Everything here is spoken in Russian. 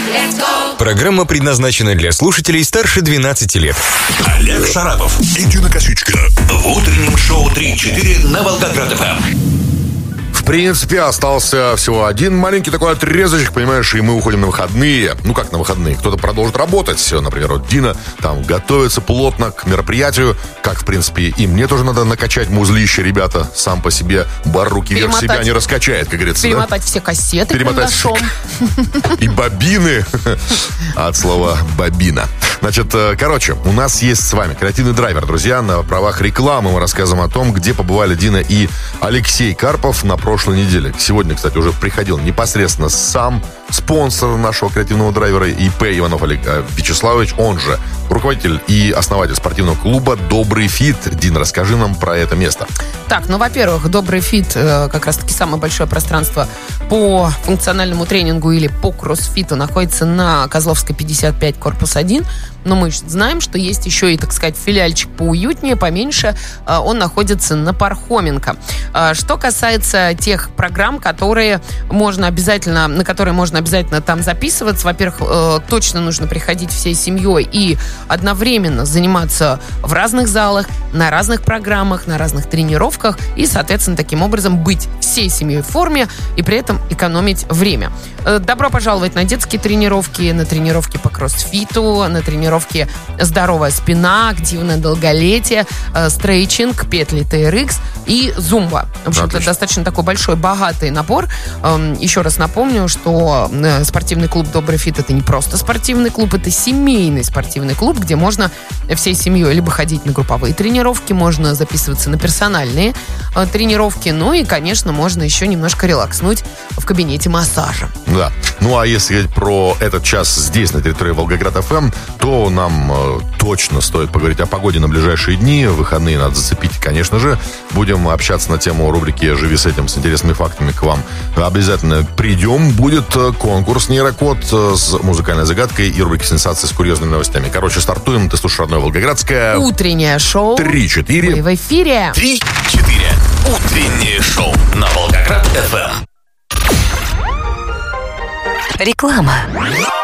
Программа предназначена для слушателей старше 12 лет. Олег Шарапов и Дина Косичка в утреннем шоу 3-4 на Волгоград-ФМ. В принципе, остался всего один маленький такой отрезочек, понимаешь, и мы уходим на выходные. Ну, как на выходные? Кто-то продолжит работать. Например, вот Дина там готовится плотно к мероприятию. Как, в принципе, и мне тоже надо накачать музлище, ребята. Сам по себе бар руки вверх себя не раскачает, как говорится. Перемотать все кассеты карандашом. И бобины. От слова бобина. Значит, короче, у нас есть с вами креативный драйвер, друзья. На правах рекламы мы рассказываем о том, где побывали Дина и Алексей Карпов на прошлой неделе. Сегодня, кстати, уже приходил непосредственно сам спонсор нашего креативного драйвера ИП Иванов Олег Вячеславович, он же руководитель и основатель спортивного клуба «Добрый фит». Дин, расскажи нам про это место. Так, ну, во-первых, «Добрый фит» как раз-таки самое большое пространство по функциональному тренингу или по кроссфиту находится на Козловской 55, корпус 1. Но мы знаем, что есть еще и, так сказать, филиальчик поуютнее, поменьше. Он находится на Пархоменко. Что касается тех программ, на которые можно обязательно там записываться. Во-первых, точно нужно приходить всей семьей и одновременно заниматься в разных залах, на разных программах, на разных тренировках и, соответственно, таким образом быть всей семьей в форме и при этом экономить время. Добро пожаловать на детские тренировки, на тренировки по кроссфиту, на тренировки «Здоровая спина», «Активное долголетие», стрейчинг, петли TRX и зумба. В общем-то, достаточно такой большой, богатый набор. Еще раз напомню, что спортивный клуб «Добрый фит» — это не просто спортивный клуб, это семейный спортивный клуб, где можно всей семьей либо ходить на групповые тренировки, можно записываться на персональные тренировки, ну и, конечно, можно еще немножко релакснуть в кабинете массажа. Да. Ну, а если говорить про этот час здесь, на территории Волгоград-ФМ, то нам точно стоит поговорить о погоде на ближайшие дни. Выходные надо зацепить, конечно же. Будем общаться на тему рубрики «Живи с этим», с интересными фактами к вам. Обязательно придем. Будет конкурс «Нейрокод» с музыкальной загадкой и рубрики «Сенсации» с курьезными новостями. Короче, стартуем. Ты слушаешь родное Волгоградское. Утреннее шоу. 3-4. Мы в эфире. 3-4. Утреннее шоу на Волгоград-ФМ. Реклама.